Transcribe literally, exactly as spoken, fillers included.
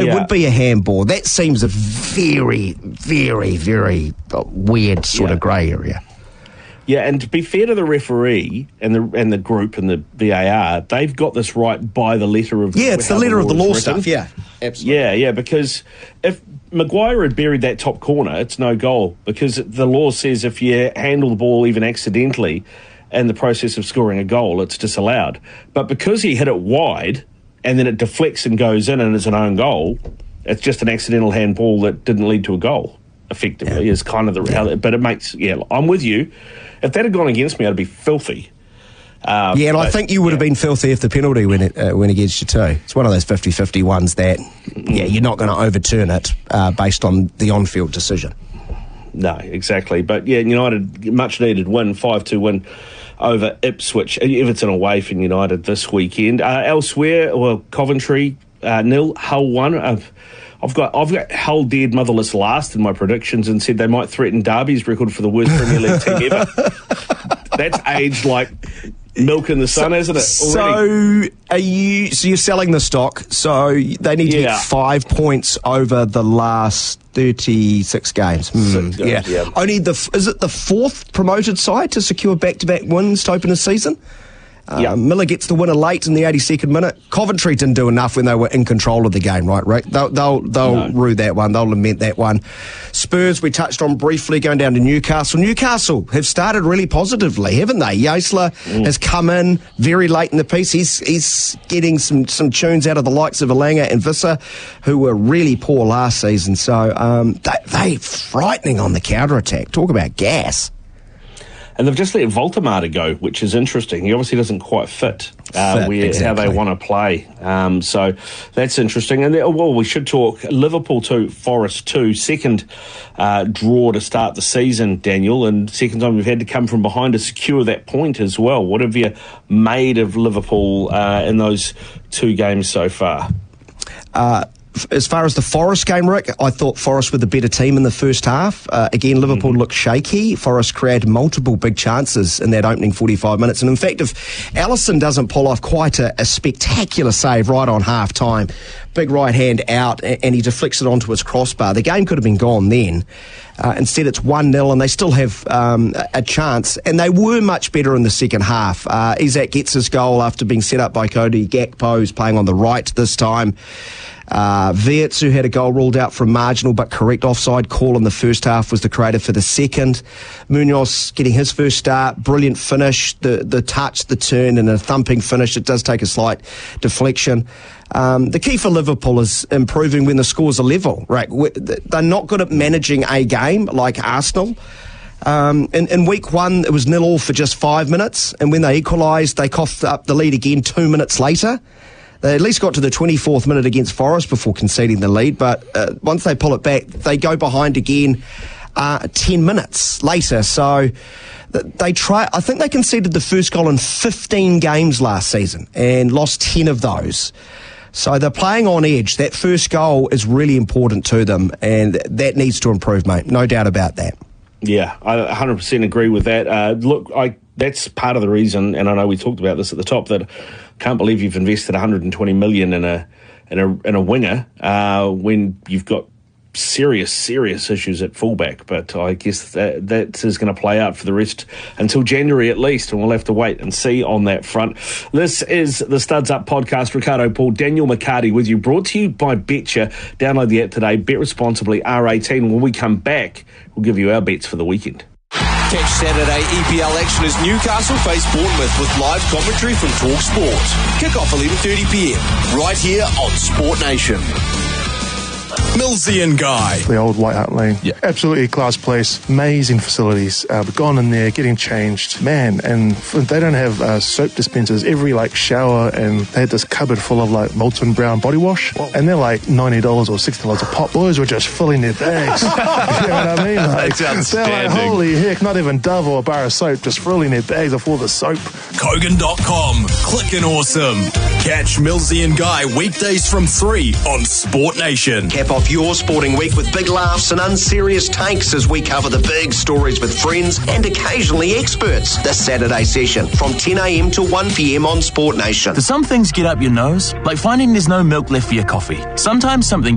yeah. would be a handball. That seems a very, very, very weird sort yeah. of grey area. Yeah, and to be fair to the referee and the and the group and the V A R, they've got this right by the letter of yeah, it's the letter the of the law written. stuff. Yeah, absolutely. Yeah, yeah, because if Maguire had buried that top corner, it's no goal because the law says if you handle the ball even accidentally in the process of scoring a goal, it's disallowed. But because he hit it wide and then it deflects and goes in and is an own goal, it's just an accidental handball that didn't lead to a goal. Effectively, yeah. is kind of the reality. But it makes yeah, I'm with you. If that had gone against me, I'd be filthy. Uh, yeah, and but, I think you would yeah. have been filthy if the penalty went, it, uh, went against you too. It's one of those fifty-fifty ones that, yeah, you're not going to overturn it uh, based on the on-field decision. No, exactly. But, yeah, United, much-needed win, five two win over Ipswich. Everton away from United this weekend. Uh, elsewhere, well, Coventry, uh, nil, Hull one. Uh, I've got I've got Hull dead motherless last in my predictions and said they might threaten Derby's record for the worst Premier League team ever. That's aged like milk in the sun, so, isn't it? Already? So are you? So you're selling the stock. So they need to Yeah. get five points over the last thirty-six games. Hmm, Six games, yeah. yeah. Only the is it the fourth promoted side to secure back-to-back wins to open the season? Uh, Yeah. Miller gets the winner late in the eighty-second minute. Coventry didn't do enough when they were in control of the game, right, Rick? They'll, they'll, they'll No. rue that one. They'll lament that one. Spurs, we touched on briefly, going down to Newcastle. Newcastle have started really positively, haven't they? Yasler mm. has come in very late in the piece. He's he's getting some, some tunes out of the likes of Alanga and Visser, who were really poor last season. So um, they, they're frightening on the counter-attack. Talk about gas. And they've just let Voltemata go, which is interesting. He obviously doesn't quite fit, uh, Fit, where, exactly. how they want to play. Um, so that's interesting. And then, well, we should talk Liverpool two, Forest two, second uh, draw to start the season, Daniel, and second time we've had to come from behind to secure that point as well. What have you made of Liverpool uh, in those two games so far? Uh, As far as the Forest game, Rick, I thought Forest were the better team in the first half. Uh, again, Liverpool mm-hmm. looked shaky. Forest created multiple big chances in that opening forty-five minutes. And in fact, if Alisson doesn't pull off quite a, a spectacular save right on half-time, big right hand out, and, and he deflects it onto his crossbar, the game could have been gone then. Uh, instead, it's one nil, and they still have um, a, a chance. And they were much better in the second half. Uh, Isak gets his goal after being set up by Cody Gakpo, who's playing on the right this time. Uh, Wirtz, who had a goal ruled out from marginal but correct offside call in the first half, was the creator for the second. Munoz getting his first start, brilliant finish, the the touch, the turn, and a thumping finish. It does take a slight deflection. Um, the key for Liverpool is improving when the scores are level. Right, they're not good at managing a game like Arsenal. Um, in, in week one, it was nil all for just five minutes, and when they equalised, they coughed up the lead again two minutes later. They at least got to the twenty-fourth minute against Forest before conceding the lead, but uh, once they pull it back, they go behind again uh, ten minutes later. So they try. I think they conceded the first goal in fifteen games last season and lost ten of those. So they're playing on edge. That first goal is really important to them, and that needs to improve, mate. No doubt about that. Yeah, I one hundred percent agree with that. Uh, look, I that's part of the reason, and I know we talked about this at the top, that I can't believe you've invested one hundred twenty million dollars in a in a in a winger uh, when you've got serious, serious issues at fullback. But I guess that that is going to play out for the rest until January at least, and we'll have to wait and see on that front. This is the Studs Up podcast. Ricardo Paul, Daniel McCarty with you, brought to you by Betcha. Download the app today. Bet responsibly. R eighteen. When we come back, we'll give you our bets for the weekend. Catch Saturday E P L action as Newcastle face Bournemouth with live commentary from Talk Sport. Kick off eleven thirty p m right here on Sport Nation. Millsy and Guy. The old White Hart Lane. Yeah. Absolutely class place. Amazing facilities. Uh, we've gone in there, getting changed. Man, and they don't have uh, soap dispensers. Every, like, shower, and they had this cupboard full of, like, Molton Brown body wash. Whoa. And they're, like, ninety dollars or sixty dollars a pop. Boys were just filling their bags. You know what I mean? Like, That's they're outstanding. like, holy heck, not even Dove or a bar of soap, just filling their bags of all the soap. Kogan dot com. Clickin' awesome. Catch Millsy and Guy weekdays from three on Sport Nation. Cap off your sporting week with big laughs and unserious takes as we cover the big stories with friends and occasionally experts. The Saturday session from ten a m to one p m on Sport Nation. Do some things get up your nose? Like finding there's no milk left for your coffee. Sometimes something